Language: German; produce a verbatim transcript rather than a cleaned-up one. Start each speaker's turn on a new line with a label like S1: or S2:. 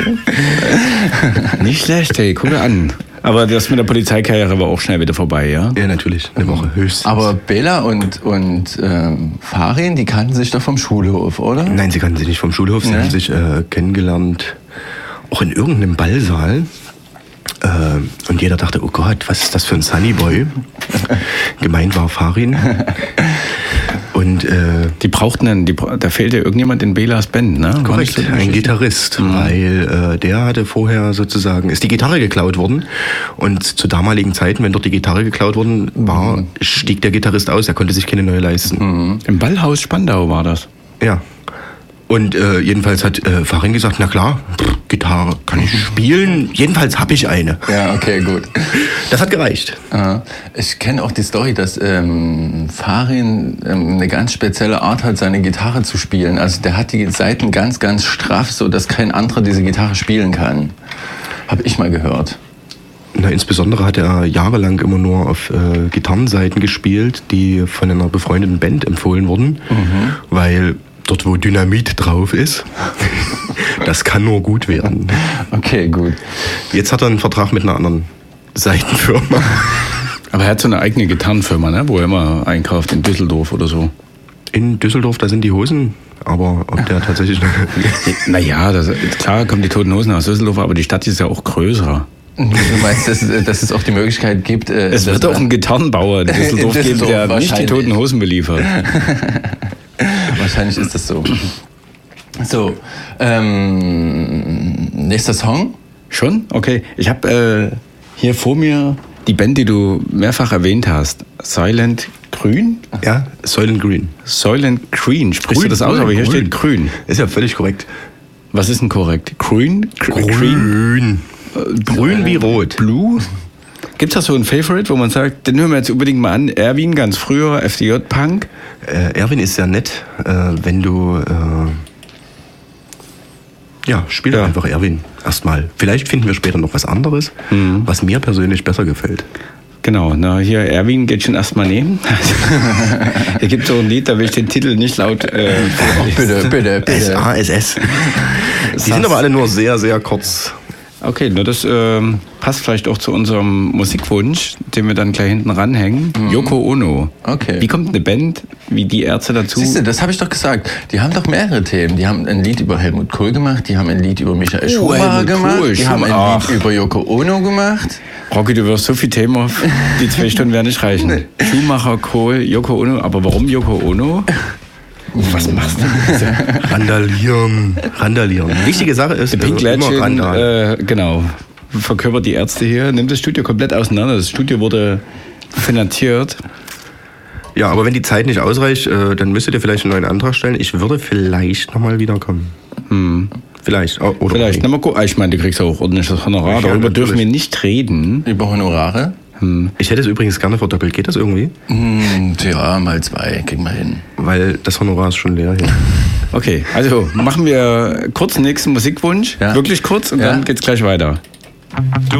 S1: Nicht schlecht, ey, guck an. Aber das mit der Polizeikarriere war auch schnell wieder vorbei, ja?
S2: Ja, natürlich, eine Woche höchstens.
S3: Aber Bela und, und ähm, Farin, die kannten sich doch vom Schulhof, oder?
S2: Nein, sie kannten sich nicht vom Schulhof, sie
S3: Nee.
S2: haben sich äh, kennengelernt, auch in irgendeinem Ballsaal. Äh, und jeder dachte, oh Gott, was ist das für ein Sunnyboy? Gemeint war Farin. Und äh,
S1: Die brauchten dann, die, da fehlte irgendjemand in Belas Band, ne?
S2: korrekt, ein Gitarrist, mhm. weil äh, der hatte vorher sozusagen, ist die Gitarre geklaut worden und zu damaligen Zeiten, wenn dort die Gitarre geklaut worden war, mhm. stieg der Gitarrist aus, er konnte sich keine neue leisten.
S1: Mhm. Im Ballhaus Spandau war das.
S2: Ja. Und äh, jedenfalls hat äh, Farin gesagt, na klar, pff, Gitarre kann ich spielen, jedenfalls habe ich eine.
S3: Ja, okay, gut.
S2: Das hat gereicht.
S3: Aha. Ich kenne auch die Story, dass ähm, Farin ähm, eine ganz spezielle Art hat, seine Gitarre zu spielen. Also der hat die Saiten ganz, ganz straff, so dass kein anderer diese Gitarre spielen kann. Habe ich mal gehört.
S2: Na, insbesondere hat er jahrelang immer nur auf äh, Gitarrenseiten gespielt, die von einer befreundeten Band empfohlen wurden, mhm. weil dort, wo Dynamit drauf ist, das kann nur gut werden.
S3: Okay, gut.
S2: Jetzt hat er einen Vertrag mit einer anderen Seitenfirma.
S1: Aber er hat so eine eigene Gitarrenfirma, ne? Wo er immer einkauft in Düsseldorf oder so.
S2: In Düsseldorf, da sind die Hosen, aber ob der tatsächlich...
S1: Naja, das, klar kommen die Toten Hosen aus Düsseldorf, aber die Stadt ist ja auch größer.
S3: Du meinst, dass, dass es auch die Möglichkeit gibt... Äh,
S1: es wird auch einen Gitarrenbauer in Düsseldorf, in Düsseldorf geben, der nicht die Toten Hosen beliefert.
S3: Wahrscheinlich ist das so. So, ähm, nächster Song?
S1: Schon? Okay. Ich habe äh, hier vor mir die Band, die du mehrfach erwähnt hast. Silent Grün?
S2: Ja, Silent Green.
S1: Silent Green. Sprichst
S2: Grün,
S1: du das aus?
S2: grün,
S1: Aber hier
S2: grün.
S1: steht Grün.
S2: Ist ja völlig korrekt.
S1: Was ist denn korrekt? Grün? Grün?
S2: Grün. Grün wie rot.
S1: Blue? Gibt es da so ein Favorite, wo man sagt, den hören wir jetzt unbedingt mal an? Erwin, ganz früher, F D J-Punk?
S2: Äh, Erwin ist sehr nett, äh, wenn du... Äh, ja, spiel
S1: Ja.
S2: einfach Erwin erstmal. Vielleicht finden wir später noch was anderes, mhm. was mir persönlich besser gefällt.
S1: Genau, na hier, Erwin geht schon erstmal nehmen. Hier gibt es so ein Lied, da will ich den Titel nicht laut... Äh,
S3: bitte, bitte, bitte.
S2: S A S S. Die sind aber alle nur sehr, sehr kurz.
S1: Okay, nur das ähm, passt vielleicht auch zu unserem Musikwunsch, den wir dann gleich hinten ranhängen. Mhm. Yoko Ono.
S3: Okay.
S1: Wie kommt eine Band wie die Ärzte dazu?
S3: Siehst du, das habe ich doch gesagt. Die haben doch mehrere Themen. Die haben ein Lied über Helmut Kohl gemacht, die haben ein Lied über Michael
S1: Oh,
S3: Schumacher
S1: Helmut
S3: gemacht,
S1: Kohl,
S3: die haben ein
S1: Ach.
S3: Lied über Yoko Ono gemacht.
S1: Rocky, du wirst so viel Themen auf, die zwei Stunden werden nicht reichen.
S3: Nee.
S1: Schumacher, Kohl, Yoko Ono. Aber warum Yoko Ono?
S2: Was machst du? Randalieren. Randalieren. Wichtige Sache ist,
S1: The Pink
S2: also immer
S1: Legend,
S2: Randal.
S1: äh, genau, verkörpert die Ärzte hier, nimmt das Studio komplett auseinander. Das Studio wurde finanziert.
S2: Ja, aber wenn die Zeit nicht ausreicht, äh, dann müsstet ihr vielleicht einen neuen Antrag stellen. Ich würde vielleicht nochmal wiederkommen.
S1: Hm.
S2: Vielleicht. Oh, oder
S1: Vielleicht. Na, mal gucken. Ich meine, du kriegst auch ordentliches Honorar.
S2: Ja,
S1: Darüber
S2: natürlich.
S1: dürfen wir nicht reden.
S3: Über Honorare?
S1: Hm.
S2: Ich hätte es übrigens gerne verdoppelt. Geht das irgendwie?
S3: Hm, tja, mal zwei, kriegen wir hin.
S2: Weil das Honorar ist schon leer hier.
S1: Okay, also machen wir kurz den nächsten Musikwunsch.
S3: Ja.
S1: Wirklich kurz und
S3: Ja.
S1: dann geht's gleich weiter.